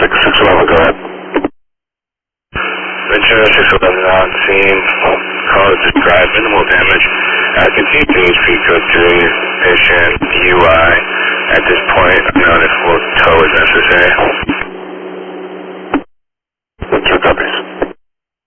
611, go ahead. Ventura 611 on scene. Cause described minimal damage. Continue to HP code 3, patient UI. At this point, unknown if full tow is necessary.